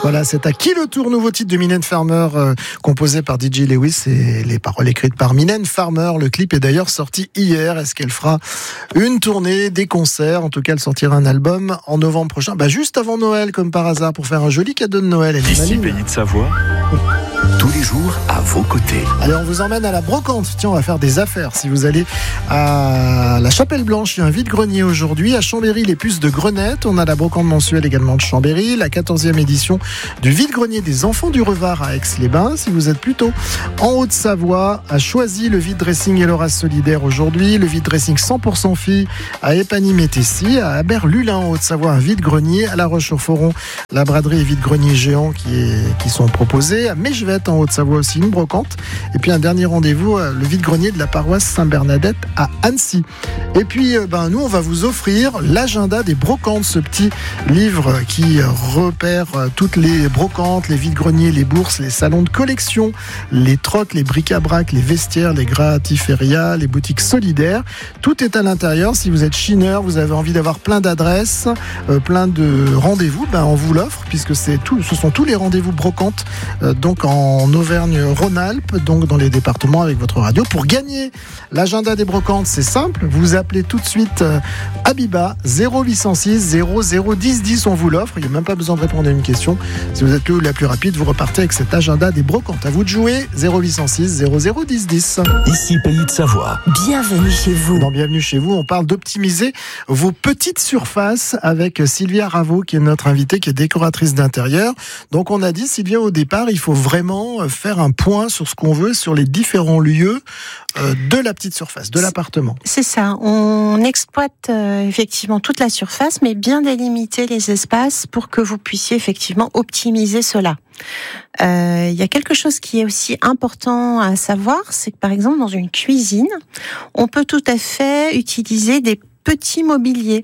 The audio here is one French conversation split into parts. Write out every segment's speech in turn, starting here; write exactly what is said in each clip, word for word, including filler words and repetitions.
Voilà, c'est à qui le tour, nouveau titre de Mylène Farmer, euh, composé par D J Lewis et les paroles écrites par Mylène Farmer. Le clip est d'ailleurs sorti hier. Est-ce qu'elle fera une tournée, des concerts? En tout cas, elle sortira un album en novembre prochain, bah, juste avant Noël, comme par hasard, pour faire un joli cadeau de Noël. Ici, Pays de Savoie, tous les jours à vos côtés. Allez, on vous emmène à la brocante. Tiens, on va faire des affaires. Si vous allez à la Chapelle Blanche, il y a un vide-grenier aujourd'hui. À Chambéry, les puces de Grenette. On a la brocante mensuelle également de Chambéry. La quatorzième édition du vide-grenier des enfants du Revard à Aix-les-Bains. Si vous êtes plutôt en Haute-Savoie, à Choisy, le vide-dressing et l'Horace solidaire aujourd'hui. Le vide-dressing cent pour cent filles à Épagny-Métessy. À Aber-Lulin, en Haute-Savoie, un vide-grenier. À La Roche-sur-Foron, la braderie et vide-grenier géant qui, est, qui sont proposés. À Mechevette, en Haute-Savoie aussi, une brocante. Et puis un dernier rendez-vous, le vide-grenier de la paroisse Saint-Bernadette à Annecy. Et puis, ben, nous, on va vous offrir l'agenda des brocantes, ce petit livre qui repère toutes les brocantes, les vide-greniers, les bourses, les salons de collection, les trocs, les bric-à-brac, les vestiaires, les gratiférias, les boutiques solidaires. Tout est à l'intérieur. Si vous êtes chineur, vous avez envie d'avoir plein d'adresses, euh, plein de rendez-vous, ben, on vous l'offre, puisque c'est tout, ce sont tous les rendez-vous brocantes, euh, donc en Auvergne-Rhône-Alpes, donc dans les départements avec votre radio. Pour gagner l'agenda des brocantes, c'est simple. Vous appelez tout de suite euh, Abiba zéro huit cent six zéro zéro dix dix. On vous l'offre. Il n'y a même pas besoin de répondre à une question. Si vous êtes le ou la plus rapide, vous repartez avec cet agenda des brocantes. À vous de jouer. zéro huit cent six zéro zéro dix dix. Ici, Pays de Savoie. Bienvenue chez vous. Dans Bienvenue chez vous, on parle d'optimiser vos petites surfaces avec Sylvia Raveau, qui est notre invitée, qui est décoratrice d'intérieur. Donc, on a dit, Sylvia, au départ, il faut vraiment faire un point sur ce qu'on veut, sur les différents lieux euh, de la petite surface, de l'appartement. C'est ça. On exploite euh, effectivement toute la surface, mais bien délimiter les espaces pour que vous puissiez effectivement optimiser cela. Euh, il y a quelque chose qui est aussi important à savoir, c'est que par exemple dans une cuisine, on peut tout à fait utiliser des petits mobiliers.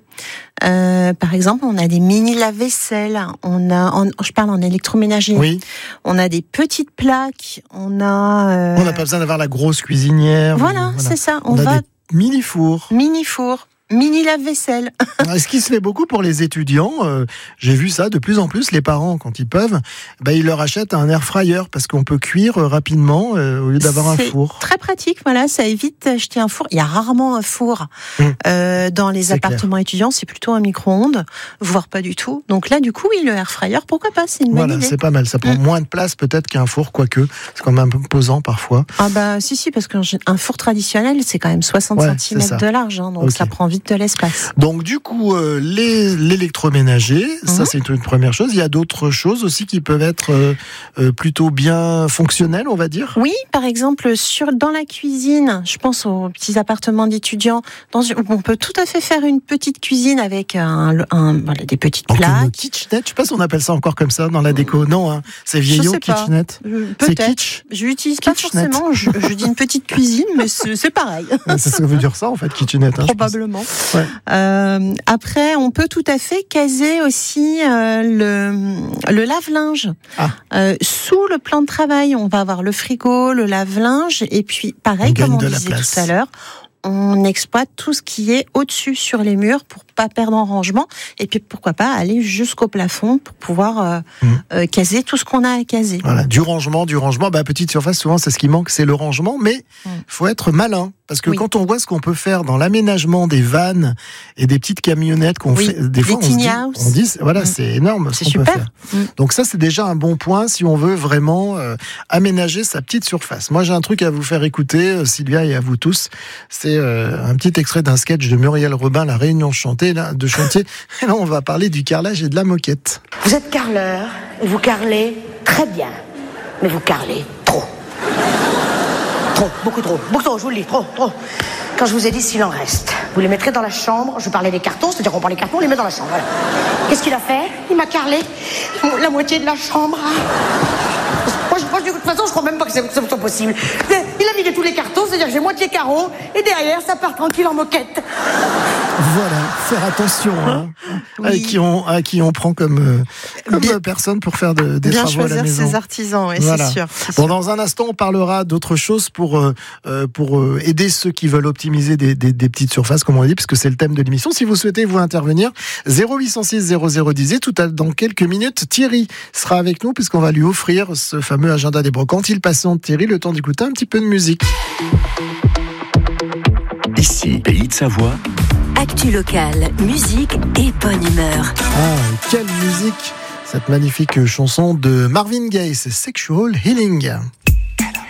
Euh, par exemple, on a des mini lave-vaisselle, on a, en, je parle en électroménager. Oui. On a des petites plaques, on a. Euh... On n'a pas besoin d'avoir la grosse cuisinière. Voilà, ou, voilà. c'est ça. On, on a va des mini fours. Mini fours. Mini lave-vaisselle. Ce qui se fait beaucoup pour les étudiants, euh, j'ai vu ça de plus en plus, les parents, quand ils peuvent, bah, ils leur achètent un air fryer parce qu'on peut cuire rapidement euh, au lieu d'avoir c'est un four. Très pratique, voilà, ça évite d'acheter un four. Il y a rarement un four mmh. euh, dans les c'est appartements clair. Étudiants, c'est plutôt un micro-ondes, voire pas du tout. Donc là, du coup, oui, le air fryer, pourquoi pas, c'est une bonne voilà, idée. C'est pas mal, ça prend mmh. moins de place peut-être qu'un four, quoique, c'est quand même un peu pesant parfois. Ah bah si, si, parce qu'un four traditionnel, c'est quand même soixante ouais, centimètres de large, hein, donc okay. ça prend vite de l'espace. Donc du coup, euh, les, l'électroménager, mmh. ça c'est une première chose. Il y a d'autres choses aussi qui peuvent être euh, euh, plutôt bien fonctionnelles, on va dire. Oui, par exemple, sur, dans la cuisine, je pense aux petits appartements d'étudiants, dans, on peut tout à fait faire une petite cuisine avec un, un, voilà, des petites donc plaques. Une kitchenette, je sais pas si on appelle ça encore comme ça dans la déco. Non, hein, c'est vieillot, kitchenette. Euh, c'est kitsch. Je l'utilise pas forcément, je, je dis une petite cuisine, mais c'est, c'est pareil. C'est ce que veut dire ça en fait, kitchenette. Hein, probablement. Ouais. Euh, après, on peut tout à fait caser aussi euh, le, le lave-linge. Ah. Euh, sous le plan de travail, on va avoir le frigo, le lave-linge, et puis pareil, comme on disait tout à l'heure, on exploite tout ce qui est au-dessus sur les murs pour pas perdre en rangement, et puis pourquoi pas aller jusqu'au plafond pour pouvoir euh, mmh. euh, caser tout ce qu'on a à caser. Voilà, du rangement, du rangement. Bah, petite surface, souvent c'est ce qui manque, c'est le rangement, mais il mmh. faut être malin. Parce que oui. quand on voit ce qu'on peut faire dans l'aménagement des vannes et des petites camionnettes qu'on oui. fait, des fois on se dit, on dit, voilà, mmh. c'est énorme ce c'est qu'on super. peut faire. Mmh. Donc ça, c'est déjà un bon point si on veut vraiment euh, aménager sa petite surface. Moi, j'ai un truc à vous faire écouter, euh, Sylvia, et à vous tous. C'est euh, un petit extrait d'un sketch de Muriel Robin, La Réunion chantée, là, de chantier. Et là, on va parler du carrelage et de la moquette. Vous êtes carreleur et vous carrelez très bien, mais vous carrelez trop. Trop, beaucoup trop, beaucoup trop, je vous le dis, trop, trop. Quand je vous ai dit s'il en reste, vous les mettrez dans la chambre, je parlais des cartons, c'est-à-dire qu'on prend les cartons, on les met dans la chambre, voilà. Qu'est-ce qu'il a fait? Il m'a carrelé la moitié de la chambre. Moi, je, moi, de toute façon, je crois même pas que c'est, c'est possible. Il a vidé tous les cartons, c'est-à-dire que j'ai moitié carreau, et derrière, ça part tranquille en moquette. Voilà, faire attention hein, Oui. à, qui on, à qui on prend comme, euh, comme Bien- personne pour faire de, des Bien travaux à la choisir maison. ses artisans, ouais, Voilà. c'est sûr. c'est Bon, sûr. dans un instant, on parlera d'autres choses pour, euh, euh, pour euh, aider ceux qui veulent optimiser des, des, des petites surfaces, comme on dit, puisque c'est le thème de l'émission. Si vous souhaitez vous intervenir, zéro huit cent six zéro zéro dix. Tout à dans quelques minutes, Thierry sera avec nous, puisqu'on va lui offrir ce fameux agenda des brocantes. Il patiente, Thierry, le temps d'écouter un petit peu de musique. Ici, Pays de Savoie, Actu locale, musique et bonne humeur. Ah, quelle musique! Cette magnifique chanson de Marvin Gaye, c'est Sexual Healing.